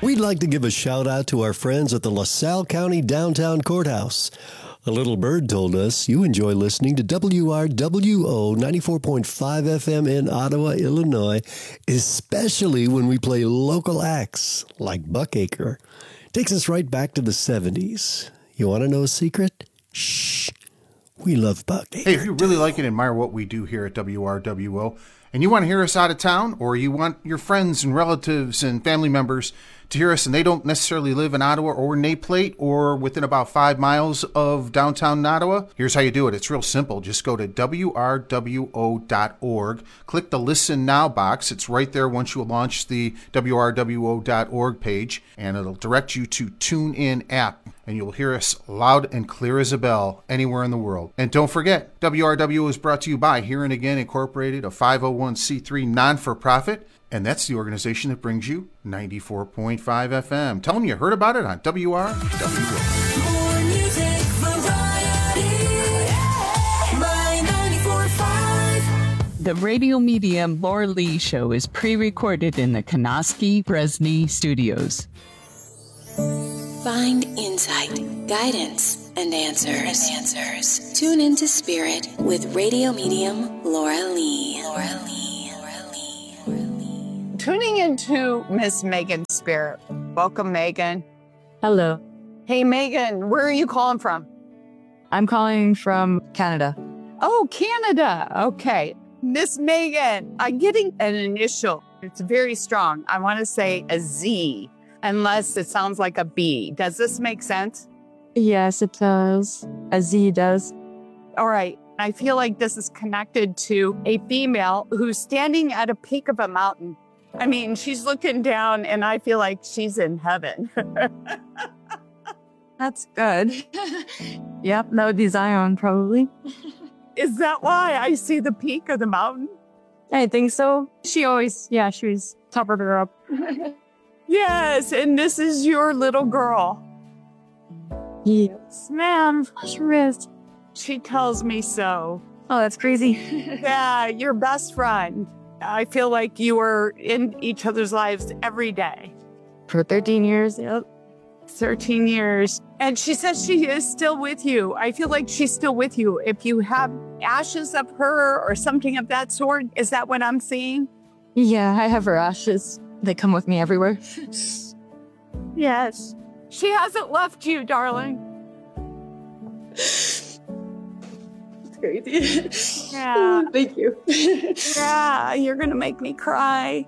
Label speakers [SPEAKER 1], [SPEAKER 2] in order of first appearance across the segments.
[SPEAKER 1] We'd like to give a shout out to our friends at the LaSalle County Downtown Courthouse. A little bird told us you enjoy listening to WRWO 94.5 FM in Ottawa, Illinois, especially when we play local acts like Buckacre. Takes us right back to the 70s. You want to know a secret? Shh. We love Buckacre.
[SPEAKER 2] Hey, if you really like and admire what we do here at WRWO, and you want to hear us out of town, or you want your friends and relatives and family members to hear us, and they don't necessarily live in Ottawa or Naplate or within about 5 miles of downtown Ottawa, here's how you do it. It's real simple. Just go to WRWO.org, click the Listen Now box. It's right there once you launch the WRWO.org page, and it'll direct you to TuneIn app, and you'll hear us loud and clear as a bell anywhere in the world. And don't forget, WRWO is brought to you by Here and Again Incorporated, a 501c3 non-for-profit, and that's the organization that brings you 94.5 FM. Tell them you heard about it on WRWO.
[SPEAKER 3] More music variety. My 94.5.
[SPEAKER 4] The Radio Medium Laura Lee Show is pre-recorded in the Kanoski Bresny Studios.
[SPEAKER 3] Find insight, guidance, and answers. Tune into Spirit with Radio Medium Laura Lee.
[SPEAKER 5] Tuning into Miss Megan Spirit. Welcome, Megan.
[SPEAKER 6] Hello.
[SPEAKER 5] Hey, Megan, where are you calling from?
[SPEAKER 6] I'm calling from Canada.
[SPEAKER 5] Oh, Canada. Okay. Miss Megan, I'm getting an initial. It's very strong. I want to say a Z, unless it sounds like a B. Does this make sense?
[SPEAKER 6] Yes, it does. A Z does.
[SPEAKER 5] All right. I feel like this is connected to a female who's standing at a peak of a mountain. I mean, she's looking down, and I feel like she's in heaven.
[SPEAKER 6] That's good. Yep, that would be Zion, probably.
[SPEAKER 5] Is that why I see the peak of the mountain?
[SPEAKER 6] I think so. She was covered her up.
[SPEAKER 5] Yes, and this is your little girl.
[SPEAKER 6] Yes, ma'am. Sure is.
[SPEAKER 5] She tells me so.
[SPEAKER 6] Oh, that's crazy.
[SPEAKER 5] Yeah, your best friend. I feel like you were in each other's lives every day.
[SPEAKER 6] For 13 years, yep.
[SPEAKER 5] 13 years. And she says she is still with you. I feel like she's still with you. If you have ashes of her or something of that sort, is that what I'm seeing?
[SPEAKER 6] Yeah, I have her ashes. They come with me everywhere.
[SPEAKER 5] Yes. She hasn't left you, darling.
[SPEAKER 6] Crazy.
[SPEAKER 5] Yeah.
[SPEAKER 6] Thank you.
[SPEAKER 5] Yeah, you're going to make me cry.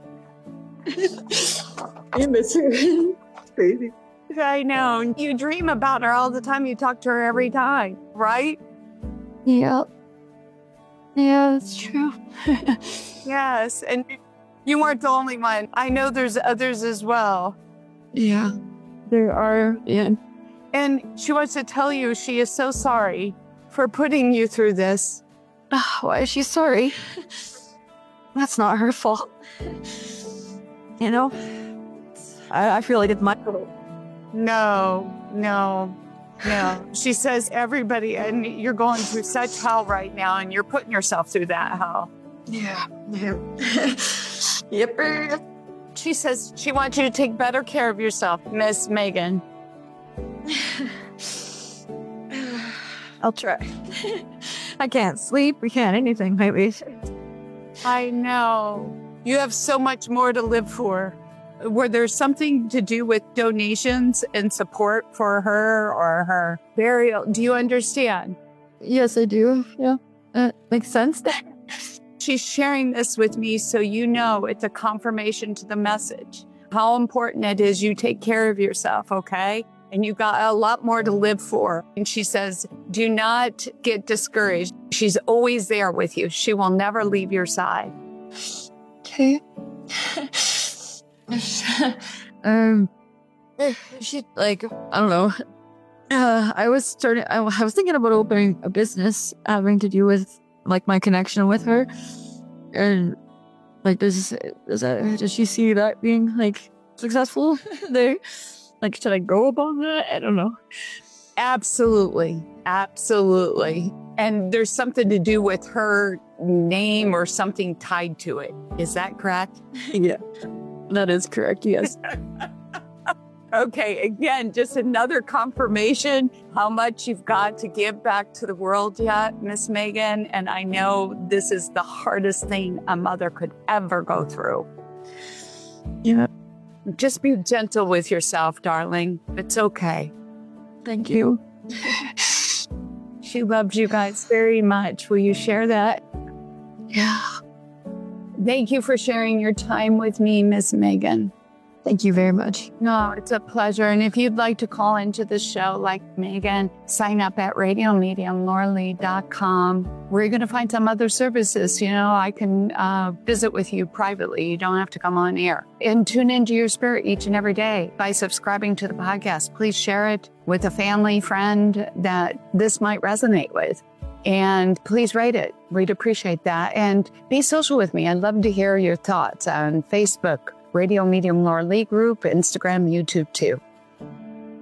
[SPEAKER 6] I miss her. Crazy.
[SPEAKER 5] I know. You dream about her all the time. You talk to her every time, right?
[SPEAKER 6] Yep. Yeah, that's true.
[SPEAKER 5] Yes, and you weren't the only one. I know there's others as well.
[SPEAKER 6] Yeah, there are. Yeah.
[SPEAKER 5] And she wants to tell you she is so sorry for putting you through this.
[SPEAKER 6] Why is she sorry? That's not her fault. You know? I feel like it's my fault.
[SPEAKER 5] No. She says everybody, and you're going through such hell right now, and you're putting yourself through that hell.
[SPEAKER 6] Yeah. Yep.
[SPEAKER 5] She says she wants you to take better care of yourself, Miss Megan.
[SPEAKER 6] I'll try. I can't sleep. We can't anything, maybe.
[SPEAKER 5] I know. You have so much more to live for. Were there something to do with donations and support for her or her burial? Do you understand?
[SPEAKER 6] Yes, I do. Yeah. Makes sense.
[SPEAKER 5] She's sharing this with me so you know it's a confirmation to the message. How important it is you take care of yourself, okay? And you've got a lot more to live for. And she says, do not get discouraged. She's always there with you. She will never leave your side.
[SPEAKER 6] Okay. She, like, I don't know. I was thinking about opening a business having to do with, like, my connection with her. And, like, does she see that being, like, successful there? Like, should I go upon that? I don't know.
[SPEAKER 5] Absolutely. And there's something to do with her name or something tied to it. Is that correct?
[SPEAKER 6] Yeah, that is correct, yes.
[SPEAKER 5] Okay, again, just another confirmation how much you've got to give back to the world yet, Miss Megan. And I know this is the hardest thing a mother could ever go through.
[SPEAKER 6] Yeah.
[SPEAKER 5] Just be gentle with yourself, darling. It's okay.
[SPEAKER 6] Thank you.
[SPEAKER 5] She loves you guys very much. Will you share that?
[SPEAKER 6] Yeah.
[SPEAKER 5] Thank you for sharing your time with me, Miss Megan.
[SPEAKER 6] Thank you very much.
[SPEAKER 5] No, it's a pleasure. And if you'd like to call into the show like Megan, sign up at radiomediumlauralee.com, where you're going to find some other services. You know, I can visit with you privately. You don't have to come on air. And tune into your spirit each and every day by subscribing to the podcast. Please share it with a family, friend that this might resonate with. And please rate it. We'd appreciate that. And be social with me. I'd love to hear your thoughts on Facebook, Radio Medium Laura Lee Group, Instagram, YouTube too.